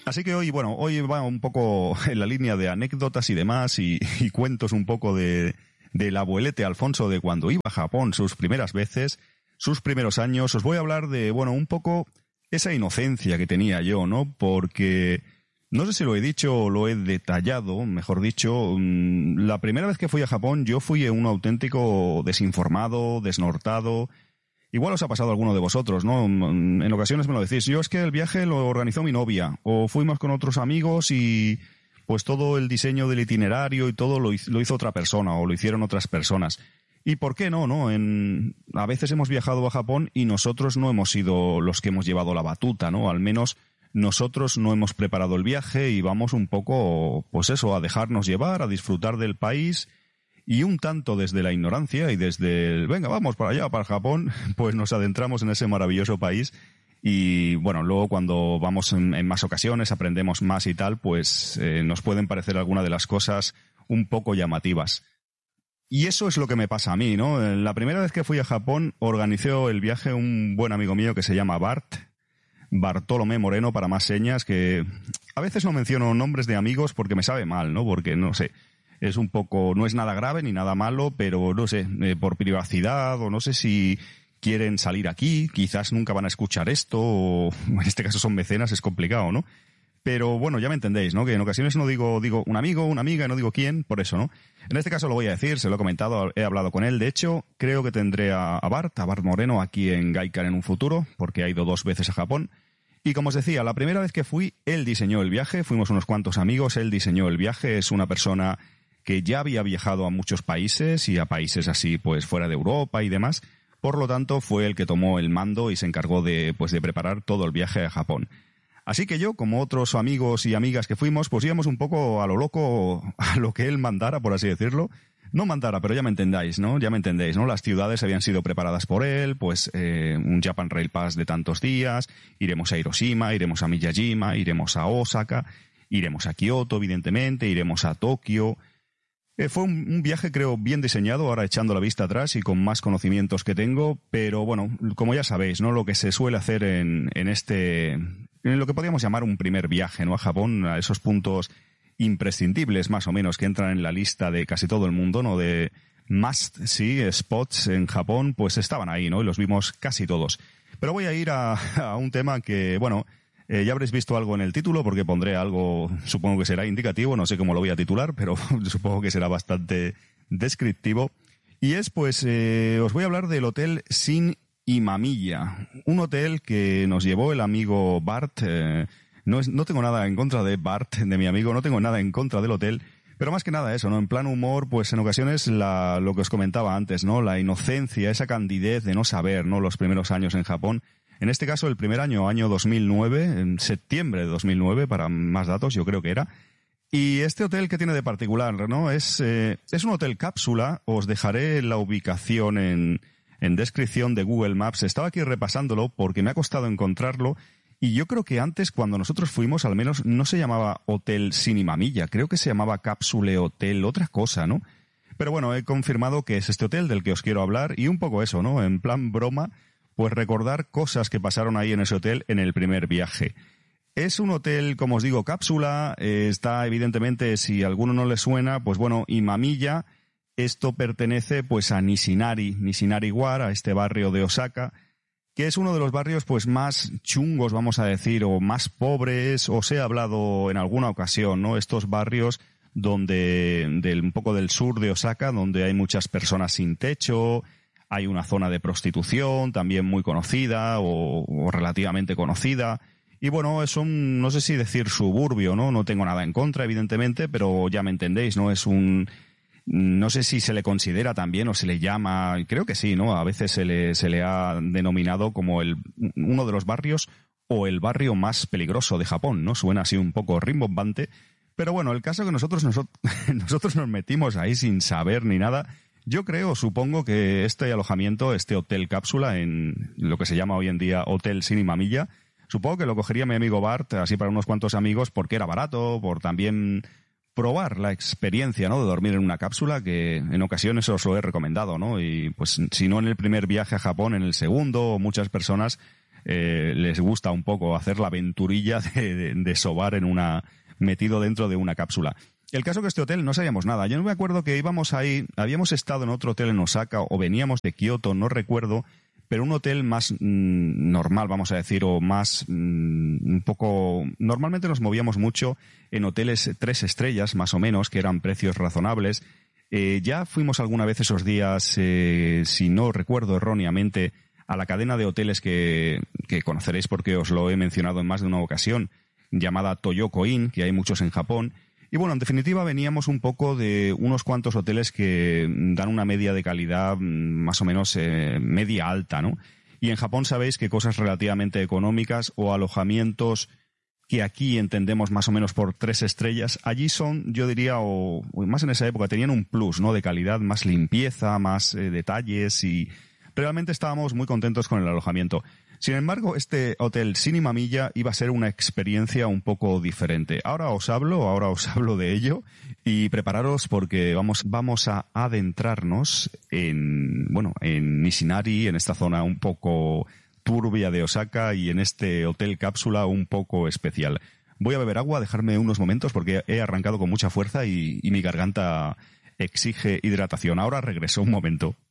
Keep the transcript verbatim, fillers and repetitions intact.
Así que hoy, bueno, hoy va un poco en la línea de anécdotas y demás y, y cuentos un poco de del abuelete Alfonso de cuando iba a Japón sus primeras veces, sus primeros años. Os voy a hablar de, bueno, un poco esa inocencia que tenía yo, ¿no? Porque no sé si lo he dicho o lo he detallado, mejor dicho, la primera vez que fui a Japón yo fui un auténtico desinformado, desnortado. Igual os ha pasado a alguno de vosotros, ¿no? En ocasiones me lo decís. Yo es que el viaje lo organizó mi novia, o fuimos con otros amigos y pues todo el diseño del itinerario y todo lo hizo, lo hizo otra persona o lo hicieron otras personas. ¿Y por qué no, no? En, a veces hemos viajado a Japón y nosotros no hemos sido los que hemos llevado la batuta, ¿no? Al menos nosotros no hemos preparado el viaje y vamos un poco, pues eso, a dejarnos llevar, a disfrutar del país. Y un tanto desde la ignorancia y desde el, venga, vamos para allá, para Japón, pues nos adentramos en ese maravilloso país y, bueno, luego cuando vamos en, en más ocasiones, aprendemos más y tal, pues eh, nos pueden parecer algunas de las cosas un poco llamativas. Y eso es lo que me pasa a mí, ¿no? La primera vez que fui a Japón organizó el viaje un buen amigo mío que se llama Bart, Bartolomé Moreno para más señas, que a veces no menciono nombres de amigos porque me sabe mal, ¿no? Porque, no sé, es un poco, no es nada grave ni nada malo, pero no sé, eh, por privacidad o no sé si quieren salir aquí, quizás nunca van a escuchar esto, o en este caso son mecenas, es complicado, ¿no? Pero bueno, ya me entendéis, ¿no? Que en ocasiones no digo, digo un amigo, una amiga, no digo quién, por eso, ¿no? En este caso lo voy a decir, se lo he comentado, he hablado con él. De hecho, creo que tendré a, a Bart, a Bart Moreno aquí en Gaikan en un futuro, porque ha ido dos veces a Japón. Y como os decía, la primera vez que fui, él diseñó el viaje, fuimos unos cuantos amigos, él diseñó el viaje, es una persona que ya había viajado a muchos países y a países así, pues fuera de Europa y demás. Por lo tanto, fue el que tomó el mando y se encargó de, pues, de preparar todo el viaje a Japón. Así que yo, como otros amigos y amigas que fuimos, pues íbamos un poco a lo loco, a lo que él mandara, por así decirlo. No mandara, pero ya me entendáis, ¿no? Ya me entendéis, ¿no? Las ciudades habían sido preparadas por él, pues eh, un Japan Rail Pass de tantos días, iremos a Hiroshima, iremos a Miyajima, iremos a Osaka, iremos a Kioto, evidentemente, iremos a Tokio. Eh, fue un, un viaje, creo, bien diseñado, ahora echando la vista atrás y con más conocimientos que tengo, pero bueno, como ya sabéis, ¿no? Lo que se suele hacer en, en este, en lo que podríamos llamar un primer viaje, ¿no? A Japón, a esos puntos imprescindibles, más o menos, que entran en la lista de casi todo el mundo, ¿no? De must see spots en Japón, pues estaban ahí, ¿no? Y los vimos casi todos. Pero voy a ir a, a un tema que, bueno, Eh, ya habréis visto algo en el título porque pondré algo, supongo que será indicativo, no sé cómo lo voy a titular, pero supongo que será bastante descriptivo. Y es, pues, eh, os voy a hablar del Hotel Shin Imamiya, un hotel que nos llevó el amigo Bart. Eh, no, es, no tengo nada en contra de Bart, de mi amigo, no tengo nada en contra del hotel, pero más que nada eso, ¿no? En plan humor, pues en ocasiones la, lo que os comentaba antes, ¿no? La inocencia, esa candidez de no saber, ¿no? Los primeros años en Japón. En este caso, el primer año, año dos mil nueve, en septiembre de dos mil nueve, para más datos, yo creo que era. Y este hotel, ¿qué tiene de particular, no? Es, eh, es un hotel cápsula. Os dejaré la ubicación en, en descripción de Google Maps. Estaba aquí repasándolo porque me ha costado encontrarlo. Y yo creo que antes, cuando nosotros fuimos, al menos no se llamaba Hotel Shin Imamiya. Creo que se llamaba Cápsule Hotel, otra cosa, ¿no? Pero bueno, he confirmado que es este hotel del que os quiero hablar. Y un poco eso, ¿no? En plan broma, pues recordar cosas que pasaron ahí en ese hotel en el primer viaje. Es un hotel, como os digo, cápsula. Eh, está, evidentemente, si a alguno no le suena, pues bueno, Imamiya. Esto pertenece pues a Nishinari, Nishinari-Wara, a este barrio de Osaka, que es uno de los barrios pues más chungos, vamos a decir, o más pobres. Os he hablado en alguna ocasión, ¿no? Estos barrios donde, del, un poco del sur de Osaka, donde hay muchas personas sin techo. Hay una zona de prostitución también muy conocida o, o relativamente conocida. Y bueno, es un, no sé si decir suburbio, ¿no? No tengo nada en contra, evidentemente, pero ya me entendéis, ¿no? Es un, no sé si se le considera también o se le llama, creo que sí, ¿no? A veces se le, se le ha denominado como el, uno de los barrios o el barrio más peligroso de Japón, ¿no? Suena así un poco rimbombante. Pero bueno, el caso es que nosotros, nosotros, nosotros nos metimos ahí sin saber ni nada. Yo creo, supongo que este alojamiento, este hotel cápsula en lo que se llama hoy en día Hotel Shin Imamiya, supongo que lo cogería mi amigo Bart, así para unos cuantos amigos, porque era barato, por también probar la experiencia, ¿no? De dormir en una cápsula, que en ocasiones os lo he recomendado, ¿no? Y pues si no en el primer viaje a Japón, en el segundo, muchas personas eh, les gusta un poco hacer la aventurilla de, de, de sobar en una, metido dentro de una cápsula. El caso que este hotel no sabíamos nada. Yo no me acuerdo que íbamos ahí, habíamos estado en otro hotel en Osaka o veníamos de Kioto, no recuerdo, pero un hotel más mmm, normal, vamos a decir, o más mmm, un poco... Normalmente nos movíamos mucho en hoteles tres estrellas, más o menos, que eran precios razonables. Eh, ya fuimos alguna vez esos días, eh, si no recuerdo erróneamente, a la cadena de hoteles que, que conoceréis porque os lo he mencionado en más de una ocasión, llamada Toyoko Inn, que hay muchos en Japón. Y bueno, en definitiva veníamos un poco de unos cuantos hoteles que dan una media de calidad más o menos eh, media alta, ¿no? Y en Japón sabéis que cosas relativamente económicas o alojamientos que aquí entendemos más o menos por tres estrellas, allí son, yo diría, o, o más en esa época, tenían un plus, ¿no? De calidad, más limpieza, más eh, detalles y realmente estábamos muy contentos con el alojamiento. Sin embargo, este hotel Shinimamiya iba a ser una experiencia un poco diferente. Ahora os hablo, ahora os hablo de ello y prepararos porque vamos, vamos a adentrarnos en, bueno, en Nishinari, en esta zona un poco turbia de Osaka y en este hotel cápsula un poco especial. Voy a beber agua, dejarme unos momentos porque he arrancado con mucha fuerza y, y mi garganta exige hidratación. Ahora regreso un momento.